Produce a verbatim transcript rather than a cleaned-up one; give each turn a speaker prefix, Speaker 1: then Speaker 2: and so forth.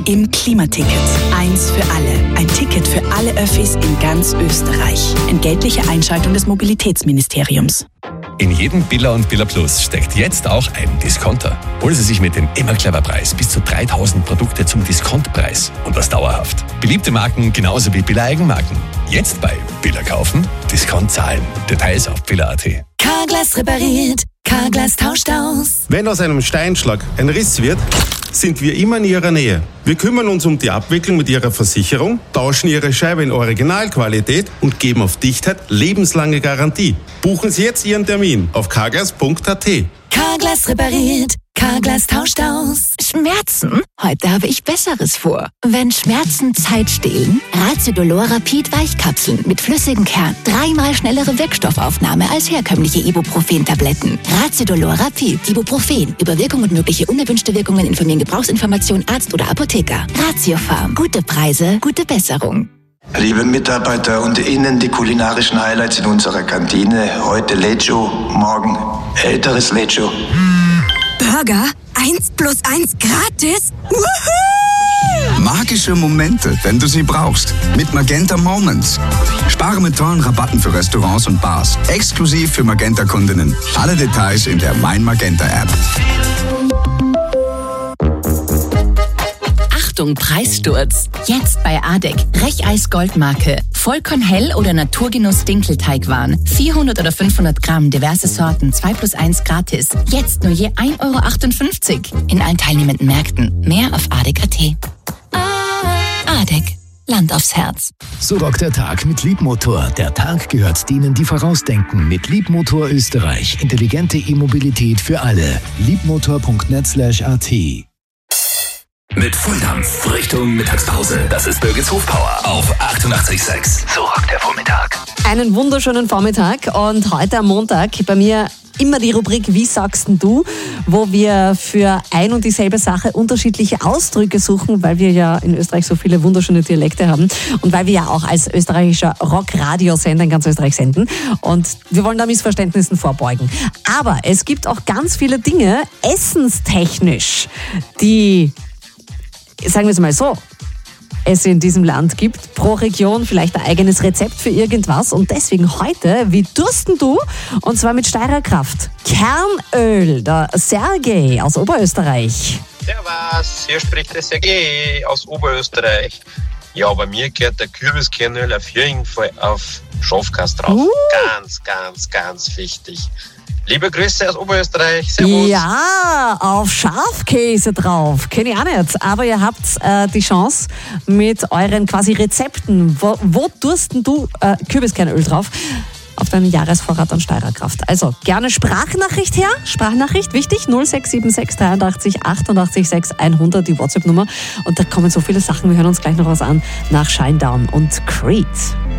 Speaker 1: im Klimaticket. Eins für alle. Ein Ticket für alle Öffis in ganz Österreich. Entgeltliche Einschaltung des Mobilitätsministeriums.
Speaker 2: In jedem Billa und Billa Plus steckt jetzt auch ein Discounter. Holen Sie sich mit dem Immer-Clever-Preis bis zu dreitausend Produkte zum Diskontpreis und das dauerhaft. Beliebte Marken genauso wie Billa Eigenmarken. Jetzt bei Billa kaufen, Discount zahlen. Details auf billa punkt at.
Speaker 3: Carglass repariert, Carglass tauscht aus.
Speaker 4: Wenn aus einem Steinschlag ein Riss wird, sind wir immer in Ihrer Nähe. Wir kümmern uns um die Abwicklung mit Ihrer Versicherung, tauschen Ihre Scheibe in Originalqualität und geben auf Dichtheit lebenslange Garantie. Buchen Sie jetzt Ihren Termin auf carglass punkt at.
Speaker 3: Carglass repariert, Carglass tauscht aus.
Speaker 5: Schmerzen? Heute habe ich Besseres vor. Wenn Schmerzen Zeit stehlen, Razzidolor Rapid Weichkapseln mit flüssigem Kern. Dreimal schnellere Wirkstoffaufnahme als herkömmliche Ibuprofen-Tabletten. Razzidolor Rapid, Ibuprofen. Über Wirkung und mögliche unerwünschte Wirkungen informieren Gebrauchsinformation Arzt oder Apotheker. Ratiofarm. Gute Preise, gute Besserung.
Speaker 6: Liebe Mitarbeiter und Ihnen die kulinarischen Highlights in unserer Kantine. Heute Lecho, morgen älteres Lecho.
Speaker 7: Burger, eins plus eins gratis? Woohoo!
Speaker 8: Magische Momente, wenn du sie brauchst. Mit Magenta Moments. Spare mit tollen Rabatten für Restaurants und Bars. Exklusiv für Magenta-Kundinnen. Alle Details in der Mein Magenta-App.
Speaker 5: Achtung, Preissturz. Jetzt bei Adek. Brecheis Goldmarke. Vollkornhell oder Naturgenuss Dinkelteigwaren. vierhundert oder fünfhundert Gramm, diverse Sorten, zwei plus eins gratis. Jetzt nur je ein Euro achtundfünfzig. In allen teilnehmenden Märkten. Mehr auf adek punkt at. Adek. Land aufs Herz.
Speaker 9: So rockt der Tag mit Liebmotor. Der Tag gehört denen, die vorausdenken. Mit Liebmotor Österreich. Intelligente E-Mobilität für alle. liebmotor punkt net slash at.
Speaker 10: Mit Volldampf Richtung Mittagspause. Das ist Birgits Hofpower auf achtundachtzig Komma sechs. So rockt der Vormittag.
Speaker 11: Einen wunderschönen Vormittag und heute am Montag bei mir immer die Rubrik Wie sagst denn du?, wo wir für ein und dieselbe Sache unterschiedliche Ausdrücke suchen, weil wir ja in Österreich so viele wunderschöne Dialekte haben und weil wir ja auch als österreichischer Rock-Radiosender in ganz Österreich senden und wir wollen da Missverständnissen vorbeugen. Aber es gibt auch ganz viele Dinge, essenstechnisch, die, sagen wir es mal so, es in diesem Land gibt, pro Region vielleicht ein eigenes Rezept für irgendwas und deswegen heute, wie dursten du? Und zwar mit Steirer Kraft. Kernöl, der Sergej aus Oberösterreich.
Speaker 12: Servus, hier spricht der Sergej aus Oberösterreich. Ja, bei mir gehört der Kürbiskernöl auf jeden Fall auf Schafkäse drauf. Uh. Ganz, ganz, ganz wichtig. Liebe Grüße aus Oberösterreich. Servus.
Speaker 11: Ja, auf Schafkäse drauf. Kenne ich auch nicht. Aber ihr habt äh, die Chance mit euren quasi Rezepten. Wo, wo dursten du äh, Kürbiskernöl drauf? Auf deinen Jahresvorrat an Steirer Kraft. Also gerne Sprachnachricht her. Sprachnachricht, wichtig. null sechs sieben sechs dreiundachtzig achtundachtzig sechs hundert, die WhatsApp-Nummer. Und da kommen so viele Sachen. Wir hören uns gleich noch was an nach Shinedown und Creed.